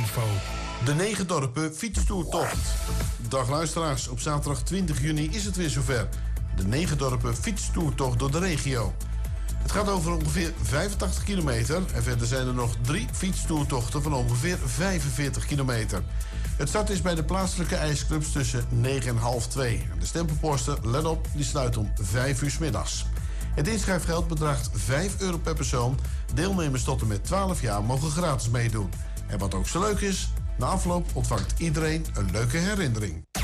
info. De 9 dorpen fietstoertocht. Dag luisteraars, op zaterdag 20 juni is het weer zover. De 9 dorpen fietstoertocht door de regio. Het gaat over ongeveer 85 kilometer en verder zijn er nog 3 fietstoertochten van ongeveer 45 kilometer. Het start is bij de plaatselijke ijsclubs tussen 9 en half 2. De stempelposten, let op, die sluit om 5 uur 's middags. Het inschrijfgeld bedraagt €5 per persoon. Deelnemers tot en met 12 jaar mogen gratis meedoen. En wat ook zo leuk is, na afloop ontvangt iedereen een leuke herinnering.